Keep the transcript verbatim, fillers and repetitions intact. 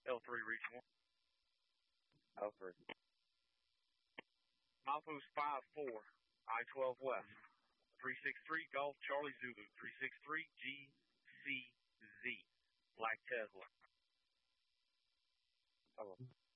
L three regional. L three. Milepost five four, I twelve west. three six three Golf Charlie Zulu. three six three G C Z. Black Tesla. Hello.